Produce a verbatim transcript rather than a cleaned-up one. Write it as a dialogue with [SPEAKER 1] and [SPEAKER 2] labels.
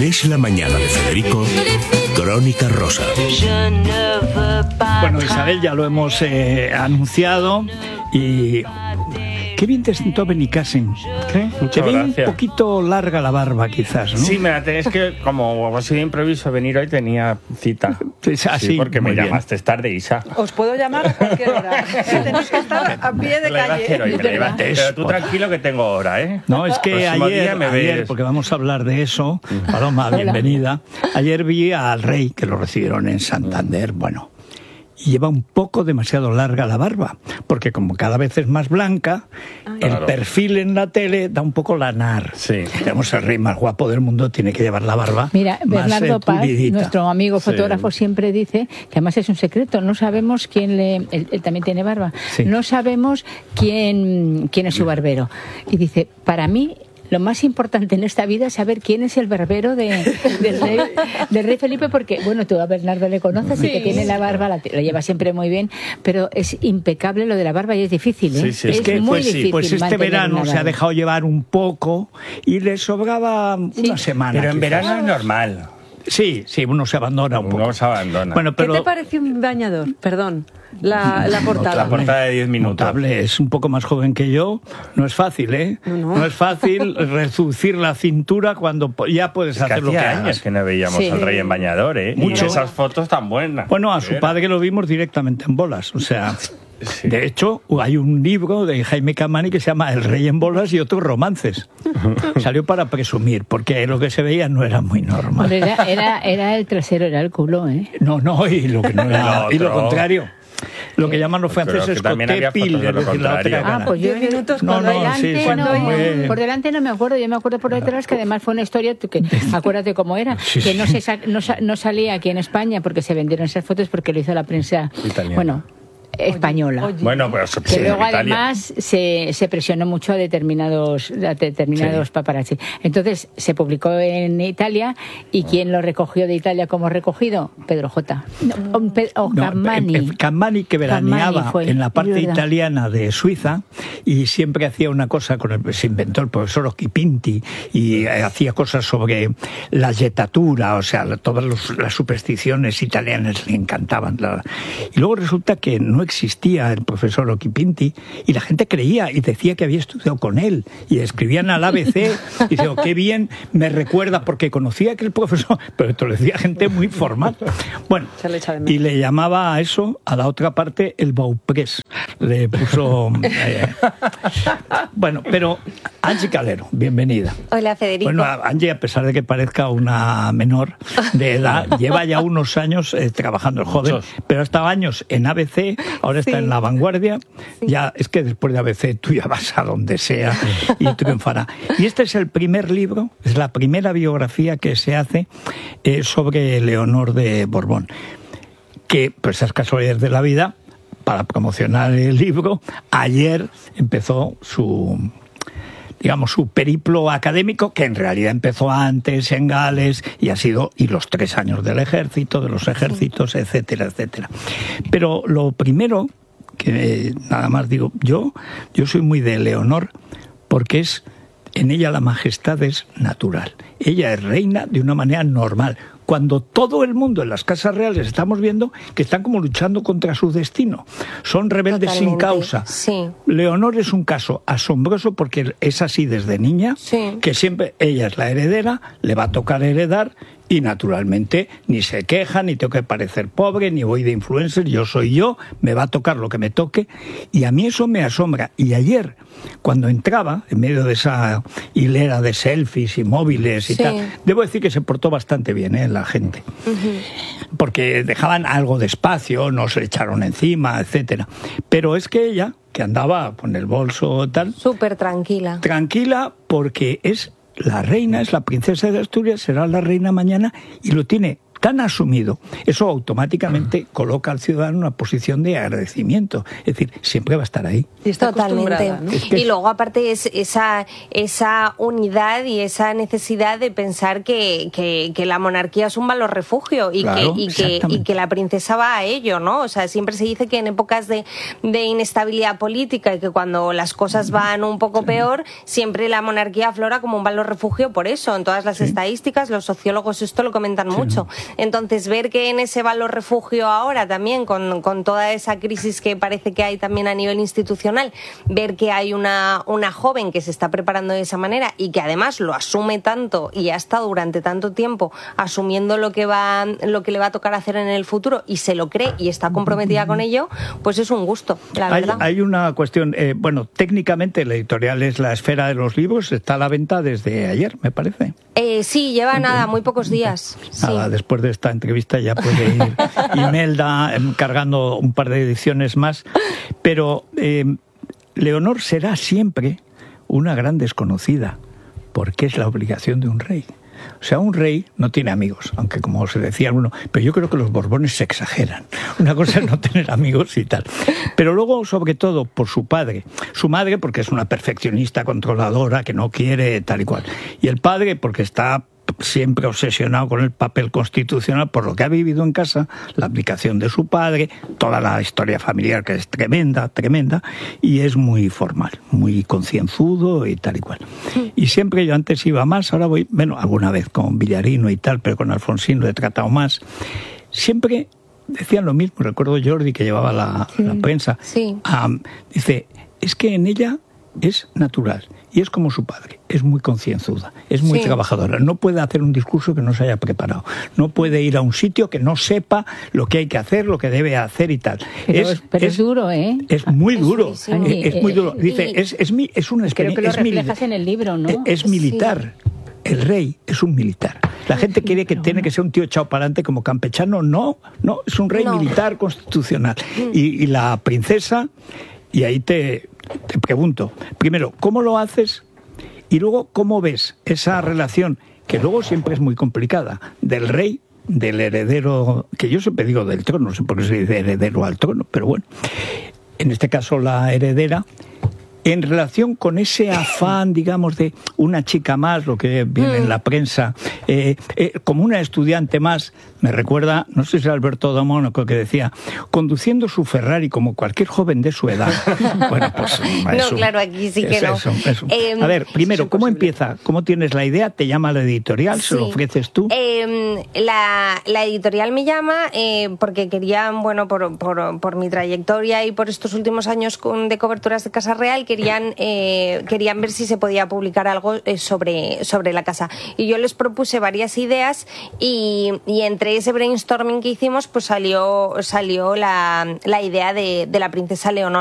[SPEAKER 1] Es la mañana de Federico, Crónica Rosa.
[SPEAKER 2] Bueno, Isabel, ya lo hemos eh, anunciado y... Qué bien te sentó Benicàssim.
[SPEAKER 3] ¿Qué?
[SPEAKER 2] Te vi un
[SPEAKER 3] Gracias.
[SPEAKER 2] poquito larga la barba, quizás, ¿no?
[SPEAKER 3] Sí, me la tenés que, como ha sido improviso venir hoy, tenía cita.
[SPEAKER 2] Es así,
[SPEAKER 3] Sí, porque me
[SPEAKER 2] muy bien.
[SPEAKER 3] llamaste tarde, Isa.
[SPEAKER 4] Os puedo llamar a cualquier hora. Tenéis que estar a pie de
[SPEAKER 3] La iba a hacer
[SPEAKER 4] calle.
[SPEAKER 3] hoy, me la iba a hacer. Pero tú tranquilo que tengo hora, ¿eh?
[SPEAKER 2] No, es que
[SPEAKER 3] Próximo
[SPEAKER 2] ayer,
[SPEAKER 3] día me
[SPEAKER 2] ayer,
[SPEAKER 3] ves.
[SPEAKER 2] porque vamos a hablar de eso, Paloma, bienvenida. Ayer vi al rey, que lo recibieron en Santander, bueno, y lleva un poco demasiado larga la barba, porque como cada vez es más blanca, el
[SPEAKER 3] Claro.
[SPEAKER 2] perfil en la tele da un poco lanar.
[SPEAKER 3] Sí.
[SPEAKER 2] Tenemos el rey más guapo del mundo, tiene que llevar la barba
[SPEAKER 5] Mira,
[SPEAKER 2] más,
[SPEAKER 5] Bernardo
[SPEAKER 2] eh,
[SPEAKER 5] Paz,
[SPEAKER 2] pulidita.
[SPEAKER 5] nuestro amigo
[SPEAKER 3] Sí.
[SPEAKER 5] fotógrafo, siempre dice que además es un secreto, no sabemos quién le... Él, él también tiene barba.
[SPEAKER 2] Sí.
[SPEAKER 5] No sabemos quién, quién es su barbero. Y dice, para mí... Lo más importante en esta vida es saber quién es el barbero de, del, rey, del rey Felipe, porque, bueno, tú a Bernardo le conoces
[SPEAKER 4] Sí.
[SPEAKER 5] y que tiene la barba, la, la lleva siempre muy bien, pero es impecable lo de la barba y es difícil, ¿eh?
[SPEAKER 3] Sí, sí.
[SPEAKER 5] Es,
[SPEAKER 3] Es
[SPEAKER 2] que
[SPEAKER 5] muy
[SPEAKER 2] pues, sí,
[SPEAKER 5] difícil
[SPEAKER 2] pues este
[SPEAKER 5] mantener
[SPEAKER 2] verano
[SPEAKER 5] una
[SPEAKER 2] se ha
[SPEAKER 5] barba.
[SPEAKER 2] dejado llevar un poco y le sobraba
[SPEAKER 5] Sí.
[SPEAKER 2] una semana.
[SPEAKER 3] Pero en
[SPEAKER 2] quizás.
[SPEAKER 3] verano es normal.
[SPEAKER 2] Sí, sí, uno se abandona un poco.
[SPEAKER 3] Uno se abandona.
[SPEAKER 2] Bueno,
[SPEAKER 4] ¿Qué
[SPEAKER 2] pero
[SPEAKER 4] te pareció un bañador? Perdón, la, la portada.
[SPEAKER 3] La portada de diez minutos.
[SPEAKER 2] notable, es un poco más joven que yo. No es fácil, ¿eh?
[SPEAKER 4] No, no.
[SPEAKER 2] No es fácil reducir la cintura cuando po- ya puedes
[SPEAKER 3] Es que
[SPEAKER 2] hacer lo que
[SPEAKER 3] hacía
[SPEAKER 2] hagas.
[SPEAKER 3] años que no veíamos
[SPEAKER 5] Sí.
[SPEAKER 3] al rey en bañador, ¿eh?
[SPEAKER 2] Mucho.
[SPEAKER 3] Y esas fotos tan buenas.
[SPEAKER 2] Bueno, a su
[SPEAKER 3] Era.
[SPEAKER 2] padre lo vimos directamente en bolas. O sea,
[SPEAKER 3] Sí.
[SPEAKER 2] de hecho, hay un libro de Jaime Camani que se llama El rey en bolas y otros romances. Salió para presumir, porque lo que se veía no era muy normal.
[SPEAKER 5] Hombre, Era, era, era el trasero, era el culo, ¿eh?
[SPEAKER 2] No, no, y lo que no era,
[SPEAKER 3] El
[SPEAKER 2] y lo
[SPEAKER 3] otro.
[SPEAKER 2] contrario. Lo que llaman los
[SPEAKER 3] Pero
[SPEAKER 2] franceses
[SPEAKER 3] que también
[SPEAKER 2] côté
[SPEAKER 3] había fotos
[SPEAKER 2] pile,
[SPEAKER 3] de lo
[SPEAKER 2] es decir, la otra
[SPEAKER 3] contrario.
[SPEAKER 2] cara.
[SPEAKER 5] Ah, pues yo
[SPEAKER 4] Diez minutos
[SPEAKER 2] No,
[SPEAKER 5] por
[SPEAKER 2] no,
[SPEAKER 5] delante,
[SPEAKER 2] sí, sí,
[SPEAKER 5] no,
[SPEAKER 2] muy-
[SPEAKER 5] por delante no me acuerdo, yo me acuerdo por detrás que además fue una historia tú que acuérdate cómo era,
[SPEAKER 2] Sí,
[SPEAKER 5] que no
[SPEAKER 2] sí.
[SPEAKER 5] se sa- no, sa- no salía aquí en España porque se vendieron esas fotos porque lo hizo la prensa
[SPEAKER 3] Italiana.
[SPEAKER 5] bueno, española.
[SPEAKER 4] oye.
[SPEAKER 3] Bueno, pues
[SPEAKER 5] Que
[SPEAKER 3] sí,
[SPEAKER 5] luego
[SPEAKER 3] Italia.
[SPEAKER 5] además se, se presionó mucho a determinados a determinados
[SPEAKER 2] Sí.
[SPEAKER 5] paparazzi. Entonces se publicó en Italia y ¿quién lo recogió de Italia como recogido? Pedro J. No, o Pe- o
[SPEAKER 2] No,
[SPEAKER 5] Cammani.
[SPEAKER 2] eh, eh, Cammani, que veraneaba
[SPEAKER 5] Cammani fue,
[SPEAKER 2] en la parte
[SPEAKER 5] es verdad.
[SPEAKER 2] italiana de Suiza y siempre hacía una cosa con el, se inventó el profesor Occhipinti y eh, hacía cosas sobre la yetatura, o sea, la- todas los- las supersticiones italianas le encantaban. La- y luego resulta que no existía el profesor Occhipinti y la gente creía y decía que había estudiado con él y escribían al A B C y decía, oh, qué bien, me recuerda porque conocía que el profesor, pero esto lo decía gente muy formal. Bueno,
[SPEAKER 4] Se le echa de menos.
[SPEAKER 2] y le llamaba a eso, a la otra parte, el Bauprés. Le puso... eh, bueno, pero Angie Calero, bienvenida.
[SPEAKER 6] Hola, Federico.
[SPEAKER 2] Bueno, Angie, a pesar de que parezca una menor de edad, lleva ya unos años eh, trabajando, el joven,
[SPEAKER 3] Muchos.
[SPEAKER 2] pero ha estado años en A B C, ahora está
[SPEAKER 6] Sí.
[SPEAKER 2] en La Vanguardia. Ya es que después de A B C tú ya vas a donde sea y triunfará. Y este es el primer libro, es la primera biografía que se hace eh, sobre Leonor de Borbón, que, por esas casualidades de la vida, para promocionar el libro, ayer empezó su... digamos, su periplo académico, que en realidad empezó antes en Gales y ha sido, y los tres años del ejército, de los ejércitos, etcétera, etcétera. Pero lo primero, que eh, nada más digo, yo, yo soy muy de Leonor, porque es, en ella la majestad es natural. Ella es reina de una manera normal. Cuando todo el mundo en las casas reales estamos viendo que están como luchando contra su destino. Son rebeldes sin
[SPEAKER 6] Totalmente,
[SPEAKER 2] causa.
[SPEAKER 6] sí.
[SPEAKER 2] Leonor es un caso asombroso porque es así desde niña,
[SPEAKER 6] Sí.
[SPEAKER 2] que siempre ella es la heredera, le va a tocar heredar y naturalmente ni se queja, ni tengo que parecer pobre, ni voy de influencer, yo soy yo, me va a tocar lo que me toque y a mí eso me asombra. Y ayer, cuando entraba en medio de esa hilera de selfies y móviles y
[SPEAKER 6] Sí.
[SPEAKER 2] tal, debo decir que se portó bastante bien, ¿eh? La gente. Porque dejaban algo de espacio, no se le echaron encima, etcétera. Pero es que ella, que andaba con el bolso tal,
[SPEAKER 6] Súper tranquila.
[SPEAKER 2] tranquila porque es la reina, es la princesa de Asturias, será la reina mañana y lo tiene tan asumido, eso automáticamente coloca al ciudadano en una posición de agradecimiento. Es decir, siempre va a estar ahí.
[SPEAKER 4] Y está
[SPEAKER 6] Totalmente.
[SPEAKER 4] acostumbrada, ¿no?
[SPEAKER 2] Es que
[SPEAKER 6] Y
[SPEAKER 2] es-
[SPEAKER 6] luego aparte es esa, esa unidad y esa necesidad de pensar que, que, que la monarquía es un valor refugio y,
[SPEAKER 2] Claro,
[SPEAKER 6] que, y, que, y
[SPEAKER 2] exactamente.
[SPEAKER 6] que la princesa va a ello, ¿no? O sea, siempre se dice que en épocas de, de inestabilidad política y que cuando las cosas van un poco peor, siempre la monarquía aflora como un valor refugio por eso. En todas las
[SPEAKER 2] Sí.
[SPEAKER 6] estadísticas, los sociólogos esto lo comentan mucho. Entonces, ver que en ese valor refugio ahora también, con, con toda esa crisis que parece que hay también a nivel institucional, ver que hay una, una joven que se está preparando de esa manera y que además lo asume tanto y ha estado durante tanto tiempo asumiendo lo que va, lo que le va a tocar hacer en el futuro y se lo cree y está comprometida con ello, pues es un gusto, la
[SPEAKER 2] Hay,
[SPEAKER 6] verdad.
[SPEAKER 2] hay una cuestión, eh, bueno, técnicamente la editorial es La Esfera de los Libros, está a la venta desde ayer, me parece.
[SPEAKER 6] Eh, sí, lleva nada, muy pocos días. Sí.
[SPEAKER 2] Nada, después de esta entrevista ya puede ir Imelda em, cargando un par de ediciones más, pero eh, Leonor será siempre una gran desconocida, porque es la obligación de un rey. O sea, un rey no tiene amigos, aunque como se decía alguno, pero yo creo que los Borbones se exageran. Una cosa es no tener amigos y tal. Pero luego, sobre todo, por su padre. Su madre, porque es una perfeccionista, controladora, que no quiere tal y cual. Y el padre, porque está siempre obsesionado con el papel constitucional por lo que ha vivido en casa, la aplicación de su padre, toda la historia familiar que es tremenda, tremenda, y es muy formal, muy concienzudo y tal y cual. Y siempre yo antes iba más, ahora voy, bueno, alguna vez con Villarino y tal, pero con Alfonsín lo he tratado más. Siempre decían lo mismo, recuerdo Jordi que llevaba la,
[SPEAKER 6] Sí.
[SPEAKER 2] la prensa,
[SPEAKER 6] Sí.
[SPEAKER 2] um, dice, es que en ella es natural y es como su padre, es muy concienzuda, es muy
[SPEAKER 6] Sí.
[SPEAKER 2] trabajadora, no puede hacer un discurso que no se haya preparado, no puede ir a un sitio que no sepa lo que hay que hacer, lo que debe hacer y tal.
[SPEAKER 5] Pero es, pero es duro, ¿eh?
[SPEAKER 2] Es muy
[SPEAKER 6] Es
[SPEAKER 2] duro,
[SPEAKER 6] durísimo.
[SPEAKER 2] eh, es muy duro. Dice,
[SPEAKER 6] Y-
[SPEAKER 2] es, es, mi- es una
[SPEAKER 5] Creo que lo
[SPEAKER 2] experiencia, es, mili-
[SPEAKER 5] reflejas en el libro, ¿no?
[SPEAKER 2] eh, es militar. El rey es un militar. La gente cree que tiene que ser un tío echado para adelante como campechano. No, no, es un rey
[SPEAKER 6] No.
[SPEAKER 2] militar constitucional. Y, y la princesa, y ahí te, te pregunto, primero, ¿cómo lo haces? Y luego, ¿cómo ves esa relación, que luego siempre es muy complicada, del rey, del heredero, que yo siempre digo del trono, no sé por qué se dice heredero al trono, pero bueno, en este caso la heredera, en relación con ese afán, digamos, de una chica más, lo que viene en la prensa, eh, eh, como una estudiante más, me recuerda, no sé si Alberto de Mónaco, que decía, conduciendo su Ferrari como cualquier joven de su edad. Bueno, pues
[SPEAKER 6] No,
[SPEAKER 2] eso,
[SPEAKER 6] claro, aquí sí que
[SPEAKER 2] es
[SPEAKER 6] no.
[SPEAKER 2] eso, eso.
[SPEAKER 6] Eh,
[SPEAKER 2] A ver, primero,
[SPEAKER 4] es
[SPEAKER 2] ¿cómo
[SPEAKER 4] imposible.
[SPEAKER 2] empieza? ¿Cómo tienes la idea? ¿Te llama la editorial? ¿Se lo
[SPEAKER 6] Sí.
[SPEAKER 2] ofreces tú?
[SPEAKER 6] Eh, la, la editorial me llama eh, porque querían, bueno, por, por, por mi trayectoria y por estos últimos años con, de coberturas de Casa Real, querían, eh, querían ver si se podía publicar algo eh, sobre, sobre la casa. Y yo les propuse varias ideas y, y entre ese brainstorming que hicimos, pues salió, salió la, la idea de, de la princesa Leonor.